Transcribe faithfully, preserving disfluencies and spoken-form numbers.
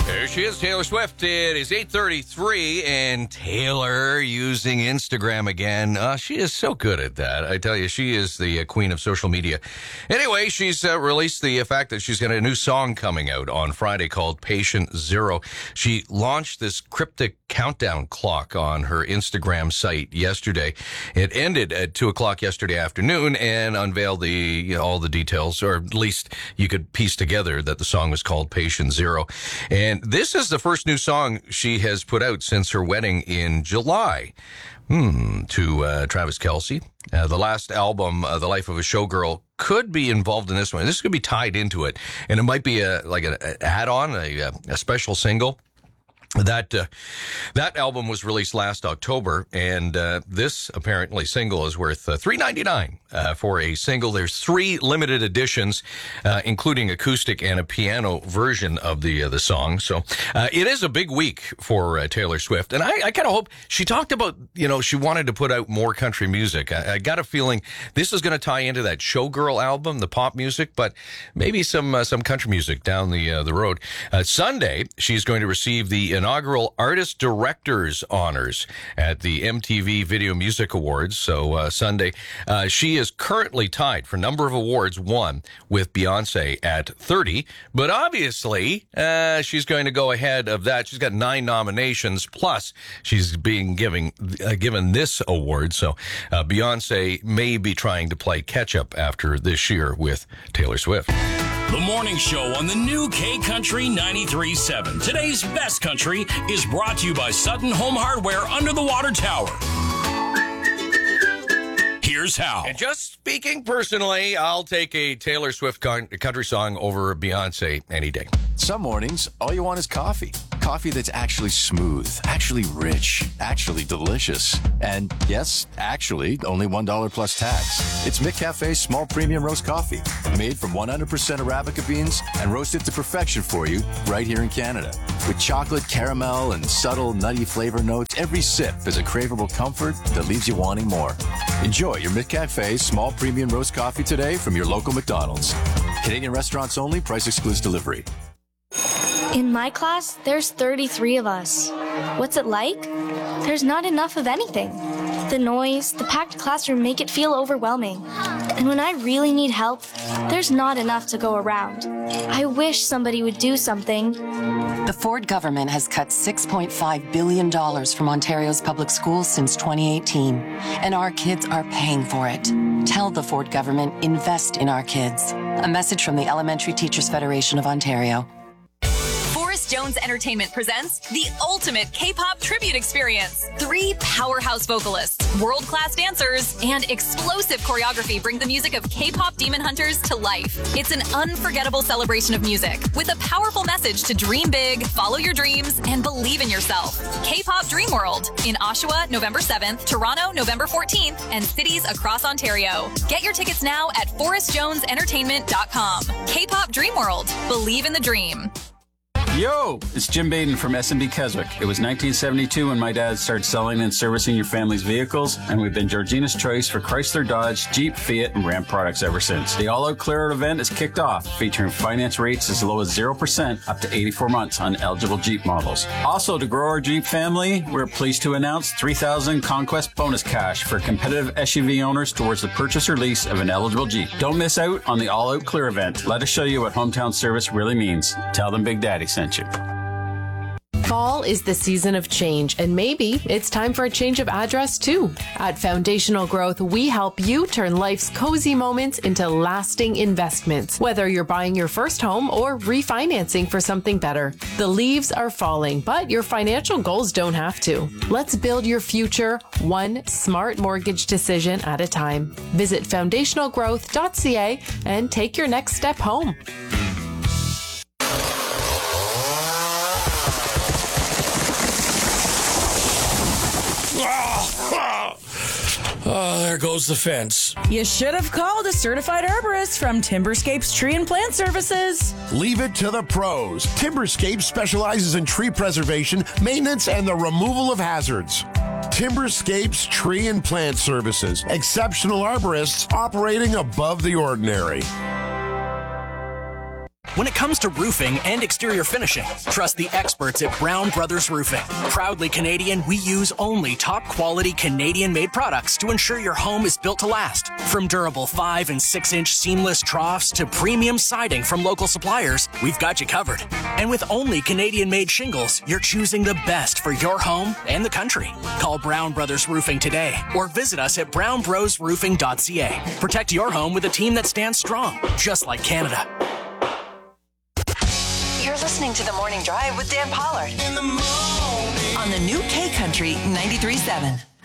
There she is, Taylor Swift. It is eight thirty-three, and Taylor using Instagram again. Uh, she is so good at that. I tell you, she is the uh, queen of social media. Anyway, she's uh, released the uh, fact that she's got a new song coming out on Friday called Patient Zero. She launched this cryptic countdown clock on her Instagram site yesterday. It ended at two o'clock yesterday afternoon and unveiled the you know, all the details, or at least you could piece together that the song was called Patient Zero. And this is the first new song she has put out since her wedding in July hmm, to uh, Travis Kelce. Uh, the last album, uh, The Life of a Showgirl, could be involved in this one. This could be tied into it, and it might be a like an add-on, a, a special single. That uh, that album was released last October, and uh, this apparently single is worth uh, three ninety-nine uh, for a single. There's three limited editions, uh, including acoustic and a piano version of the uh, the song. So uh, it is a big week for uh, Taylor Swift, and I, I kind of hope she talked about you know she wanted to put out more country music. I, I got a feeling this is going to tie into that Showgirl album, the pop music, but maybe some uh, some country music down the uh, the road. Uh, Sunday, she's going to receive the inaugural Artist Directors Honors at the M T V Video Music Awards. So uh, Sunday, uh, she is currently tied for number of awards won with Beyonce at thirty. But obviously, uh, she's going to go ahead of that. She's got nine nominations, plus she's being giving, uh, given this award. So uh, Beyonce may be trying to play catch up after this year with Taylor Swift. The morning show on the new K Country ninety-three point seven. Today's best country is brought to you by Sutton Home Hardware under the water tower. Here's how. And just speaking personally, I'll take a Taylor Swift country song over Beyonce any day. Some mornings, all you want is coffee. Coffee that's actually smooth, actually rich, actually delicious. And yes, actually, only one dollar plus tax. It's McCafe's small premium roast coffee, made from one hundred percent Arabica beans and roasted to perfection for you right here in Canada. With chocolate, caramel, and subtle nutty flavor notes, every sip is a craveable comfort that leaves you wanting more. Enjoy your McCafe small premium roast coffee today from your local McDonald's. Canadian restaurants only, price excludes delivery. In my class, there's thirty-three of us. What's it like? There's not enough of anything. The noise, the packed classroom make it feel overwhelming. And when I really need help, there's not enough to go around. I wish somebody would do something. The Ford government has cut six point five billion dollars from Ontario's public schools since twenty eighteen, and our kids are paying for it. Tell the Ford government, invest in our kids. A message from the Elementary Teachers Federation of Ontario. Forrest Jones Entertainment presents the ultimate K-pop tribute experience. Three powerhouse vocalists, world-class dancers, and explosive choreography bring the music of K-pop demon hunters to life. It's an unforgettable celebration of music with a powerful message to dream big, follow your dreams, and believe in yourself. K-pop Dream World in Oshawa, November seventh, Toronto, November fourteenth, and cities across Ontario. Get your tickets now at forrest jones entertainment dot com. K-pop Dream World. Believe in the dream. Yo, it's Jim Baden from S and B Keswick. It was nineteen seventy-two when my dad started selling and servicing your family's vehicles, and we've been Georgina's choice for Chrysler, Dodge, Jeep, Fiat, and Ram products ever since. The all-out clear-out event is kicked off, featuring finance rates as low as zero percent up to eighty-four months on eligible Jeep models. Also, to grow our Jeep family, we're pleased to announce three thousand Conquest bonus cash for competitive S U V owners towards the purchase or lease of an eligible Jeep. Don't miss out on the all-out clear event. Let us show you what hometown service really means. Tell them Big Daddy sent you. Fall is the season of change, and maybe it's time for a change of address too. At Foundational Growth, we help you turn life's cozy moments into lasting investments, whether you're buying your first home or refinancing for something better. The leaves are falling, but your financial goals don't have to. Let's build your future one smart mortgage decision at a time. Visit foundational growth dot c a and take your next step home. Oh, there goes the fence. You should have called a certified arborist from Timberscapes Tree and Plant Services. Leave it to the pros. Timberscapes specializes in tree preservation, maintenance, and the removal of hazards. Timberscapes Tree and Plant Services. Exceptional arborists operating above the ordinary. When it comes to roofing and exterior finishing, trust the experts at Brown Brothers Roofing. Proudly Canadian, we use only top-quality Canadian-made products to ensure your home is built to last. From durable five and six inch seamless troughs to premium siding from local suppliers, we've got you covered. And with only Canadian-made shingles, you're choosing the best for your home and the country. Call Brown Brothers Roofing today or visit us at brown bros roofing dot c a. Protect your home with a team that stands strong, just like Canada. You're listening to The Morning Drive with Dan Pollard. In the morning. On the new K Country ninety-three point seven.